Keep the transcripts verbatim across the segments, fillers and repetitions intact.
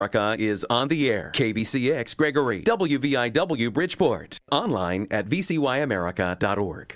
America is on the air. K V C X Gregory, W V I W Bridgeport. Online at v c y america dot org.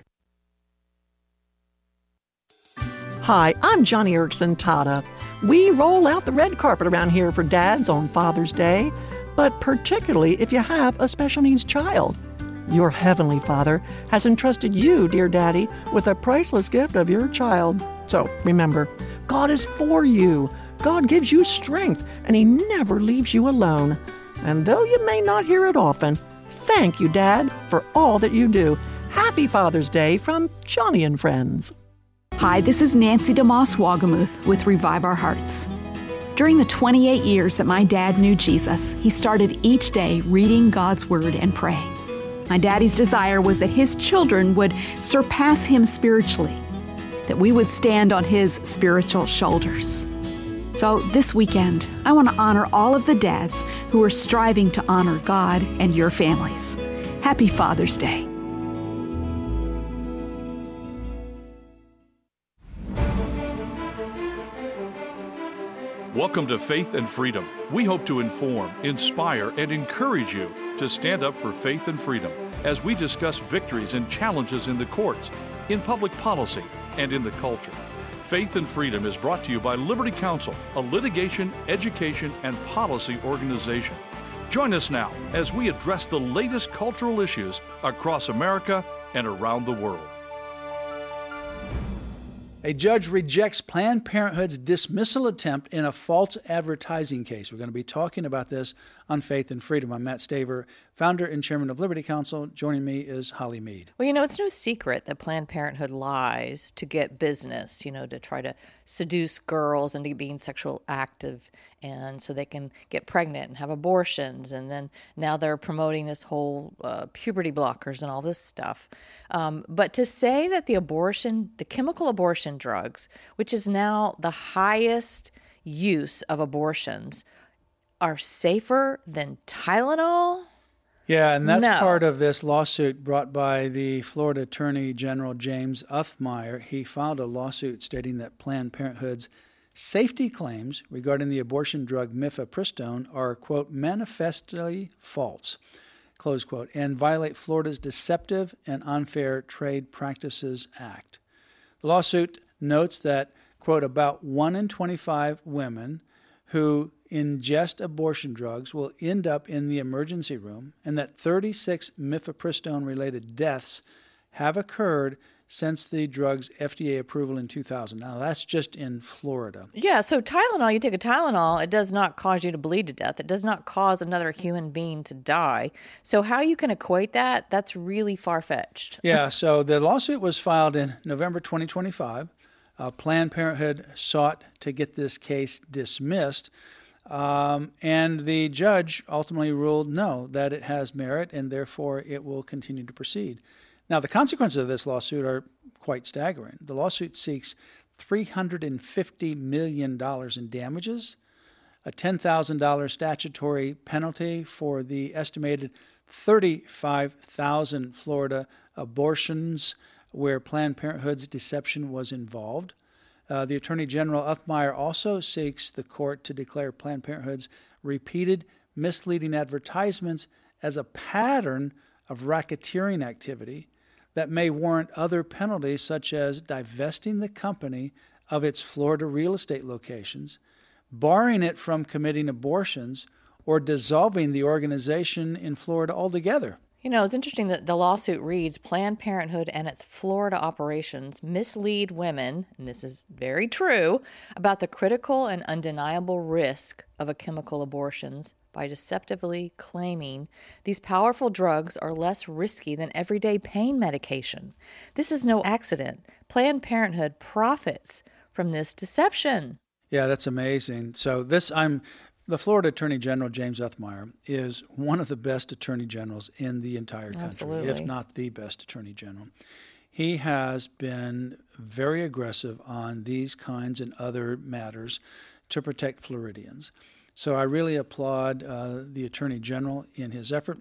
Hi, I'm Johnny Erickson Tata. We roll out the red carpet around here for dads on Father's Day, but particularly if you have a special needs child. Your Heavenly Father has entrusted you, dear Daddy, with a priceless gift of your child. So remember, God is for you. God gives you strength, and He never leaves you alone. And though you may not hear it often, thank you, Dad, for all that you do. Happy Father's Day from Johnny and Friends. Hi, this is Nancy DeMoss Wagamuth with Revive Our Hearts. During the twenty-eight years that my dad knew Jesus, he started each day reading God's Word and praying. My daddy's desire was that his children would surpass him spiritually, that we would stand on his spiritual shoulders. So this weekend, I want to honor all of the dads who are striving to honor God and your families. Happy Father's Day. Welcome to Faith and Freedom. We hope to inform, inspire, and encourage you to stand up for faith and freedom as we discuss victories and challenges in the courts, in public policy, and in the culture. Faith and Freedom is brought to you by Liberty Counsel, a litigation, education, and policy organization. Join us now as we address the latest cultural issues across America and around the world. A judge rejects Planned Parenthood's dismissal attempt in a false advertising case. We're going to be talking about this on Faith and Freedom. I'm Matt Staver, founder and chairman of Liberty Counsel. Joining me is Holly Mead. Well, you know, it's no secret that Planned Parenthood lies to get business, you know, to try to seduce girls into being sexual active, and so they can get pregnant and have abortions. And then now they're promoting this whole uh, puberty blockers and all this stuff. Um, but to say that the abortion, the chemical abortion drugs, which is now the highest use of abortions, are safer than Tylenol? Yeah, and that's No. part of this lawsuit brought by the Florida Attorney General James Uthmire. He filed a lawsuit stating that Planned Parenthood's safety claims regarding the abortion drug mifepristone are, quote, manifestly false, close quote, and violate Florida's Deceptive and Unfair Trade Practices Act. The lawsuit notes that, quote, about one in twenty-five women who ingest abortion drugs will end up in the emergency room, and that thirty-six mifepristone-related deaths have occurred since the drug's F D A approval in two thousand. Now, that's just in Florida. Yeah, so Tylenol, you take a Tylenol, it does not cause you to bleed to death. It does not cause another human being to die. So how you can equate that, that's really far-fetched. Yeah, so the lawsuit was filed in November twenty twenty-five. Uh, Planned Parenthood sought to get this case dismissed, um, and the judge ultimately ruled no, that it has merit, and therefore it will continue to proceed. Now, the consequences of this lawsuit are quite staggering. The lawsuit seeks three hundred fifty million dollars in damages, a ten thousand dollars statutory penalty for the estimated thirty-five thousand Florida abortions where Planned Parenthood's deception was involved. Uh, the Attorney General Uthmire also seeks the court to declare Planned Parenthood's repeated misleading advertisements as a pattern of racketeering activity that may warrant other penalties, such as divesting the company of its Florida real estate locations, barring it from committing abortions, or dissolving the organization in Florida altogether. You know, it's interesting that the lawsuit reads, Planned Parenthood and its Florida operations mislead women, and this is very true, about the critical and undeniable risk of a chemical abortions by deceptively claiming these powerful drugs are less risky than everyday pain medication. This is no accident. Planned Parenthood profits from this deception. Yeah, that's amazing. So this, I'm... The Florida Attorney General, James Uthmire, is one of the best attorney generals in the entire country, Absolutely. if not the best attorney general. He has been very aggressive on these kinds and other matters to protect Floridians. So I really applaud uh, the Attorney General in his effort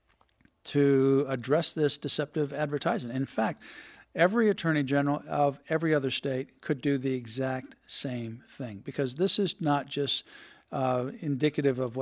to address this deceptive advertising. In fact, every Attorney General of every other state could do the exact same thing, because this is not just Uh, indicative of what